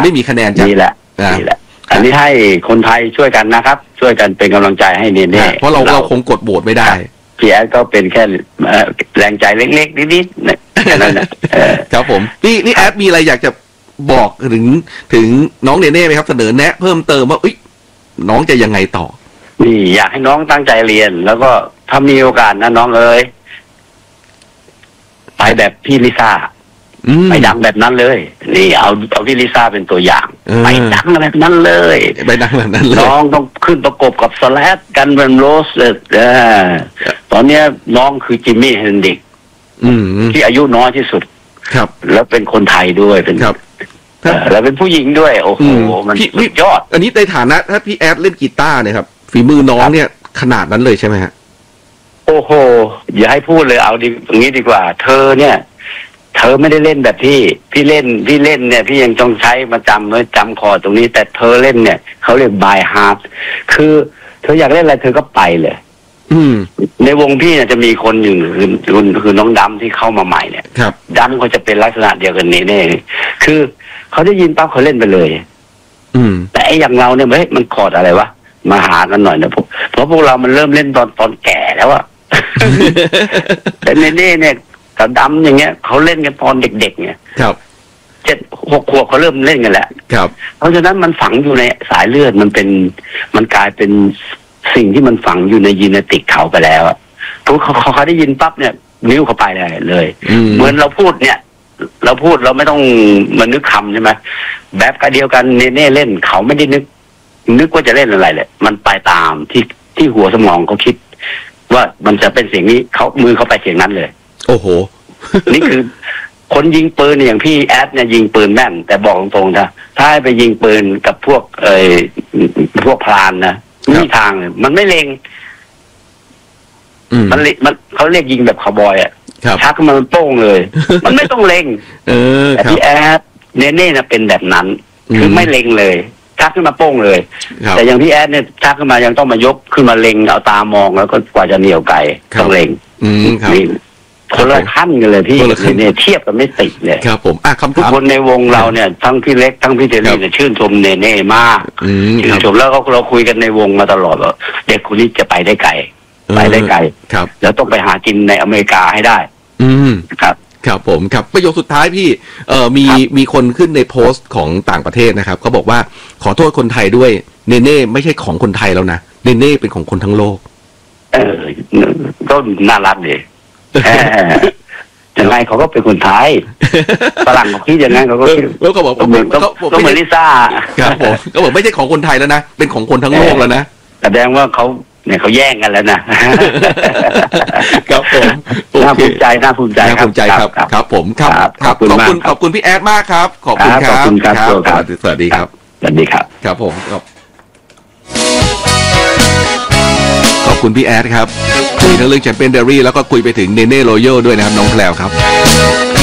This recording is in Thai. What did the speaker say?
ไม่มีคะแนนจากนี่แหละอันนี้ให้คนไทยช่วยกันนะครับช่วยกันเป็นกำลังใจให้เนเน่เพราะเราคงกดโหวตไม่ได้พี่แอดก็เป็นแค่แรงใจเล็กๆนิดๆแค่นั้นครับผมพี่แอดมีอะไรอยากจะบอกถึงน้องเนเน่ไหมครับเสนอแนะเพิ่มเติมว่าน้องจะยังไงต่อนี่อยากให้น้องตั้งใจเรียนแล้วก็ถ้ามีโอกาสนะน้องไปแบบพี่ลิซ่าไปดังแบบนั้นเลยนี่เอาพี่ลิซ่าเป็นตัวอย่างไปดังแบบนั้นเลยไปดังแบบนั้นเลยน้องต้องขึ้นประกบกับสแลดกันเป็นโรสตอนนี้น้องคือจิมมี่เฮนดิกที่อายุน้อยที่สุดครับแล้วเป็นคนไทยด้วยเป็นครับแล้วเป็นผู้หญิงด้วยโอ้โหมันสุดยอดอันนี้ในฐานะถ้าพี่แอดเล่นกีตาร์เนี่ยครับฝีมือน้องเนี่ยขนาดนั้นเลยใช่ไหมฮะโอ้โหอย่าให้พูดเลยเอาอย่างนี้ดีกว่าเธอไม่ได้เล่นแบบพี่เล่นเนี่ยพี่ยังต้องใช้มาจำคอตรงนี้แต่เธอเล่นเนี่ยเขาเรียก by heart คือเธออยากเล่นอะไรเธอก็ไปเลยในวงพี่เนี่ยจะมีคนอยู่คือน้องดำที่เข้ามาใหม่เนี่ยดำเขาจะเป็นลักษณะเดียวกันนี้แน่คือเขาได้ยินปั๊บเขาเล่นไปเลยแต่ไอ้อย่างเราเนี่ยมันคอร์ดอะไรวะมาหากันหน่อยนะเพราะพวกเรามันเริ่มเล่นตอนแก่แล้วอะ แต่เน่เนี่ยกับดำอย่างเงี้ยเขาเล่นกันตอนเด็กๆเนี่ยครับ 7-6 ขวบเขาเริ่มเล่นกันแล้วครับเพราะฉะนั้นมันฝังอยู่ในสายเลือดมันกลายเป็นสิ่งที่มันฝังอยู่ในยีเนติกเขาไปแล้วพวกเขาได้ยินปั๊บเนี่ยนิ้วเขาไปเลยเหมือนเราพูดเนี่ยเราไม่ต้องมานึกคำใช่ไหมแบบกันเดียวกันเน่เล่นเขาไม่ได้นึกว่าจะเล่นอะไรเลยมันไปตามที่หัวสมองเขาคิดว่ามันจะเป็นเสียงนี้เขามือเขาไปเสียงนั้นเลยโอ้โหนี่คือคนยิงปืนอย่างพี่แอดเนี่ยยิงปืนแม่นแต่บอกตรงๆนะถ้าให้ไปยิงปืนกับพวกพลานนะไม่มีทางมันไม่เล็งมันเขาเรียกยิงแบบคาวบอยอ่ะชักมันโป้งเลยมันไม่ต้องเล็งแต่พี่แอดเน่นะเป็นแบบนั้นคือไม่เล็งเลยชักขึ้นมาโป้งเลยแต่อย่างพี่แอดเนี่ยชักขึ้นมายังต้องมายกขึ้นมาเล็งเอาตามองแล้วก็กว่าจะเหนี่ยวไกต้องเล็งนี่คนละขั้นกันเลยพี่เนี่ยเทียบกันไม่ติดเลยครับผมทุกคนในวงเราเนี่ยทั้งพี่เล็กทั้งพี่เจรี่เนี่ยชื่นชมเน่มากชื่นชมแล้วเราคุยกันในวงมาตลอดว่าเด็กคนนี้จะไปได้ไกลครับแล้วต้องไปหากินในอเมริกาให้ได้ครับผมครับประโยคสุดท้ายพี่มีคนขึ้นในโพสต์ของต่างประเทศนะครับเขาบอกว่าขอโทษคนไทยด้วยเน่ไม่ใช่ของคนไทยแล้วนะเน่เป็นของคนทั้งโลกก็น่ารักดียังไงเขาก็เป็นคนไทยฝรั่งเขาคิดอย่างนั้นเขาก็คิดแล้วก็บอกก็เหมือนลิซ่าครับผมก็บอกไม่ใช่ของคนไทยแล้วนะเป็นของคนทั้งโลกแล้วนะแสดงว่าเขาแย่งกันแล้วนะครับผมน่าภูมิใจครับครับผมครับขอบคุณพี่แอดมากครับขอบคุณครับสวัสดีครับครับผมขอบคุณพี่แอดครับคุยทั้งเรื่องแชมเปี้ยนเดอรี่แล้วก็คุยไปถึงเนเน่โรโย่ด้วยนะครับน้องแพลวครับ